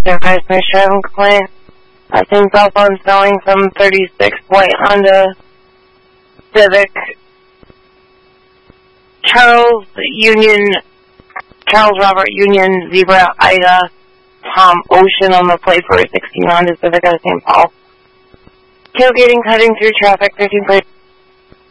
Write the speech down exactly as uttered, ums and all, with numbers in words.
Service mission complaint. I think cell phone selling some thirty-six white Honda Civic. Charles Union, Charles Robert Union, Zebra, Ida, Tom Ocean on the plate for a sixteen Honda Civic out of Saint Paul. Tailgating, cutting through traffic, thirteen plates.